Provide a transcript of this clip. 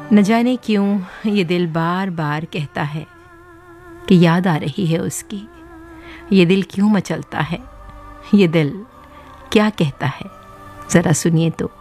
न जाने क्यों ये दिल बार बार कहता है कि याद आ रही है उसकी। ये दिल क्यों मचलता है, ये दिल क्या कहता है, ज़रा सुनिए तो।